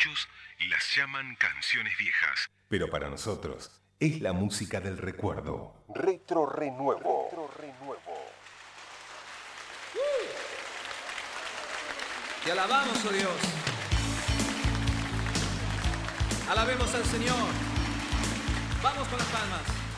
Muchos las llaman canciones viejas, pero para nosotros es la música del recuerdo. Retro Renuevo. Te alabamos, oh Dios. Alabemos al Señor. Vamos con las palmas.